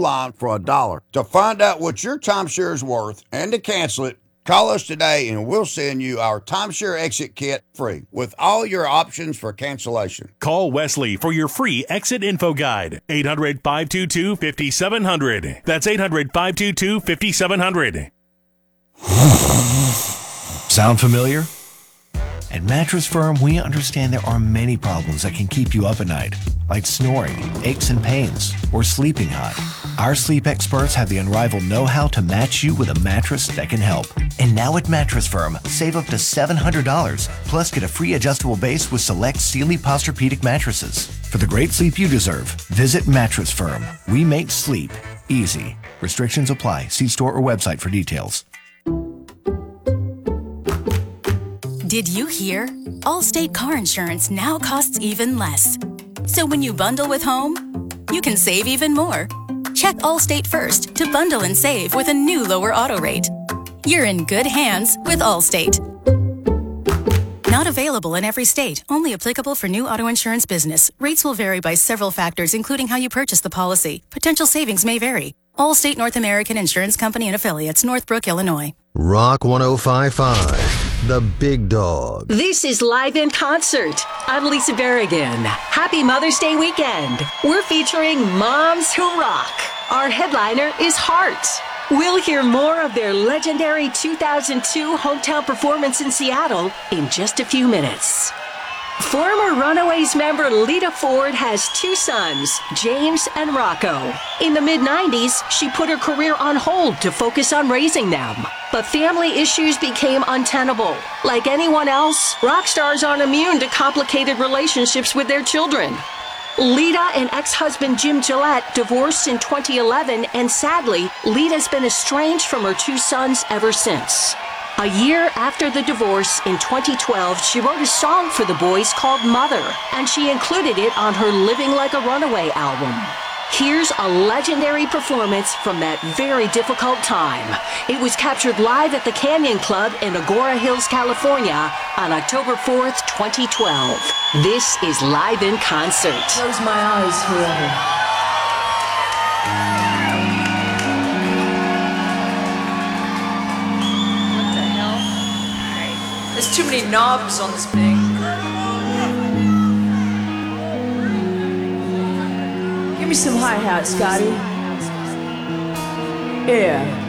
online for $1. To find out what your timeshare is worth and to cancel it, call us today and we'll send you our timeshare exit kit free with all your options for cancellation. Call Wesley for your free exit info guide. 800-522-5700. That's 800-522-5700. Sound familiar? At Mattress Firm, we understand there are many problems that can keep you up at night, like snoring, aches and pains, or sleeping hot. Our sleep experts have the unrivaled know-how to match you with a mattress that can help. And now at Mattress Firm, save up to $700, plus get a free adjustable base with select Sealy Posturepedic mattresses. For the great sleep you deserve, visit Mattress Firm. We make sleep easy. Restrictions apply. See store or website for details. Did you hear? Allstate car insurance now costs even less. So when you bundle with home, you can save even more. Check Allstate first to bundle and save with a new lower auto rate. You're in good hands with Allstate. Not available in every state. Only applicable for new auto insurance business. Rates will vary by several factors, including how you purchase the policy. Potential savings may vary. Allstate North American Insurance Company and Affiliates, Northbrook, Illinois. Rock 105.5, the big dog. This is Live in Concert. I'm Lisa Berrigan. Happy Mother's Day weekend. We're featuring Moms Who Rock. Our headliner is Heart. We'll hear more of their legendary 2002 hometown performance in Seattle in just a few minutes. Former Runaways member Lita Ford has two sons, James and Rocco. In the mid-90s, she put her career on hold to focus on raising them. But family issues became untenable. Like anyone else, rock stars aren't immune to complicated relationships with their children. Lita and ex-husband Jim Gillette divorced in 2011, and sadly, Lita's been estranged from her two sons ever since. A year after the divorce, in 2012, she wrote a song for the boys called Mother, and she included it on her Living Like a Runaway album. Here's a legendary performance from that very difficult time. It was captured live at the Canyon Club in Agora Hills, California on October 4th, 2012. This is Live in Concert. Close my eyes forever. There's too many knobs on this thing. Give me some hi-hat, Scotty. Yeah.